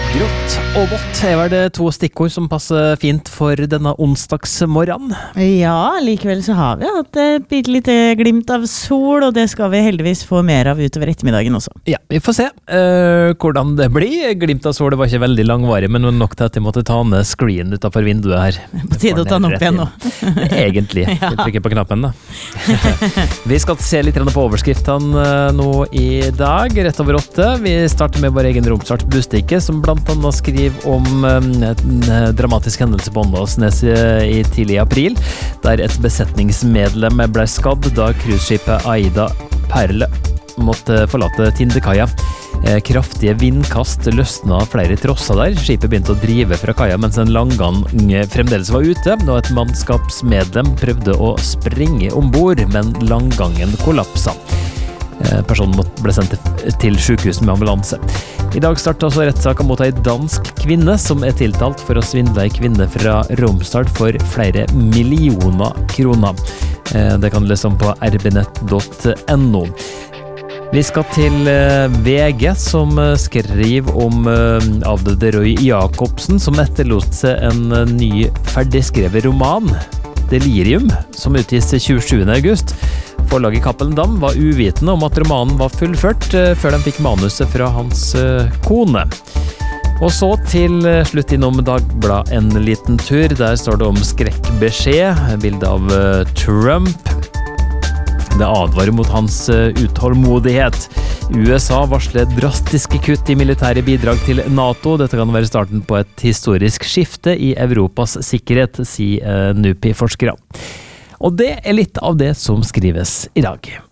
Grått og vått er vel det to stikkord som passer fint for denne onsdagsmorgen. Ja, likevel så har vi hatt et bitte lite glimt av sol, og det skal vi heldigvis få mer av utover ettermiddagen også. Ja, vi får se hvordan det blir. Glimt av sol, det var ikke veldig langvarig, men nok til at jeg måtte ta ned screen utenfor vinduet her. På tide å ta den opp igjen nå. Egentlig. Vi trykker på knappen da. Vi skal se litt på overskriftene nå i dag, rett over 8. Vi starter med vår egen Romsdals Bustikke, som blant annet skriver om en dramatisk hendelse på Åndalsnes i tidlig april, der et besetningsmedlem ble skadd da cruiseskipet Aida Perle måtte forlate Tindekaia. Kraftige vindkast løsna flere trosser der. Skipet begynte å drive fra kaia mens en langgang fremdeles var ute, og et mannskapsmedlem prøvde å springe ombord, men langgangen kollapsa. Personen ble sendt til sykehuset med ambulanse. I dag startet også rettssaken mot en dansk kvinne som er tiltalt for å svindle en kvinne fra Romsdal for flere millioner kroner. Det kan du lese om på rbnett.no. Vi skal til VG, som skriver om avdøde Roy Jacobsen, som etterlot seg en ny ferdigskrevet roman, Delirium, som utgis 27. august. Forlaget Cappelen Damm var uvitende om at romanen var fullført før de fikk manuset fra hans kone. Og så til slutt innom Dagbladet en liten tur. Der står det om skrekkbeskjed, bilde av Trump. Det advarer mot hans utålmodighet. USA varsler drastiske kutt i militære bidrag til NATO. Dette kan være starten på et historisk skifte i Europas sikkerhet, sier NUPI-forskere. Og det er litt av det som skrives i dag.